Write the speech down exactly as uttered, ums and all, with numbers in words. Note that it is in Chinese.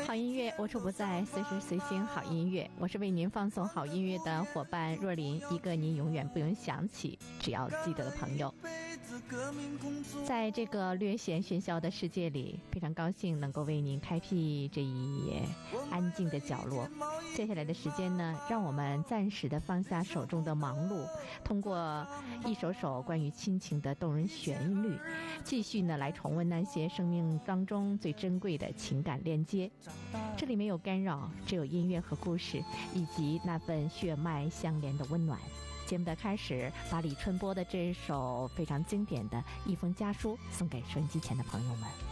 好音乐无处不在，随时随心好音乐。我是为您放送好音乐的伙伴若琳，一个您永远不用想起，只要记得的朋友。在这个略显喧嚣的世界里，非常高兴能够为您开辟这一安静的角落。接下来的时间呢，让我们暂时的放下手中的忙碌，通过一首首关于亲情的动人旋律，继续呢来重温那些生命当中最珍贵的情感链接。这里没有干扰，只有音乐和故事，以及那份血脉相连的温暖。节目的开始，把李春波的这一首非常经典的一封家书送给收音机前的朋友们。